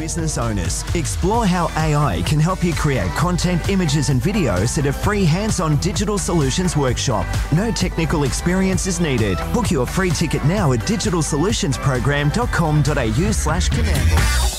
business owners. Explore how AI can help you create content, images and videos at a free hands-on digital solutions workshop. No technical experience is needed. Book your free ticket now at digitalsolutionsprogram.com.au/Commando.